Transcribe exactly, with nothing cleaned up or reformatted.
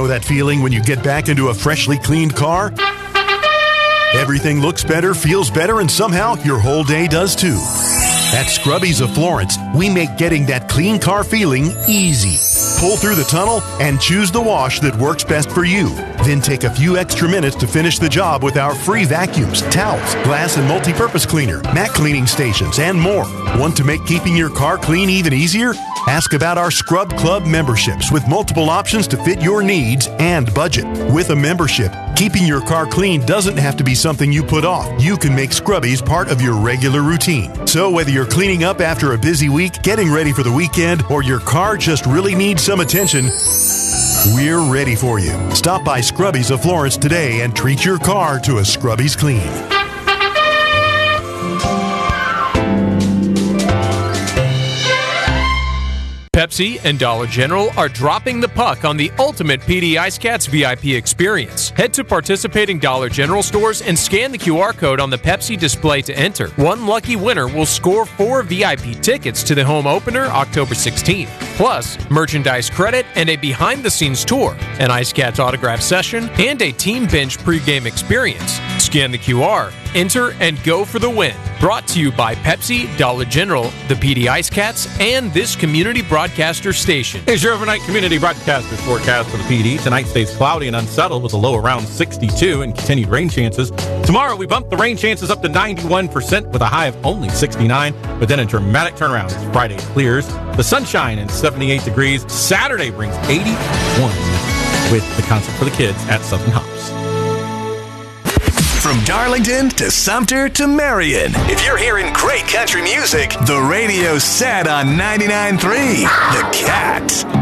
that feeling when you get back into a freshly cleaned car? Everything looks better, feels better, and somehow your whole day does too. At Scrubbies of Florence, we make getting that clean car feeling easy. Pull through the tunnel and choose the wash that works best for you. Then take a few extra minutes to finish the job with our free vacuums, towels, glass and multi-purpose cleaner, mat cleaning stations, and more. Want to make keeping your car clean even easier? Ask about our Scrub Club memberships with multiple options to fit your needs and budget. With a membership, keeping your car clean doesn't have to be something you put off. You can make Scrubbies part of your regular routine. So whether you're cleaning up after a busy week, getting ready for the weekend, or your car just really needs some attention, we're ready for you. Stop by Scrubbies of Florence today and treat your car to a Scrubbies clean. Pepsi and Dollar General are dropping the puck on the ultimate P D Ice Cats V I P experience. Head to participating Dollar General stores and scan the Q R code on the Pepsi display to enter. One lucky winner will score four V I P tickets to the home opener October sixteenth. Plus, merchandise credit and a behind-the-scenes tour, an Ice Cats autograph session, and a Team Bench pregame experience. Scan the Q R, enter, and go for the win. Brought to you by Pepsi, Dollar General, the P D Ice Cats, and this community broadcaster station. Here's your overnight community broadcaster's forecast for the P D. Tonight stays cloudy and unsettled with a low around sixty-two and continued rain chances. Tomorrow, we bump the rain chances up to ninety-one percent with a high of only sixty-nine, but then a dramatic turnaround as Friday clears. The sunshine and seventy-eight degrees. Saturday brings eighty-one with the concert for the kids at Southern Hops. From Darlington to Sumter to Marion, if you're hearing great country music, the radio's set on ninety-nine point three. The Cat.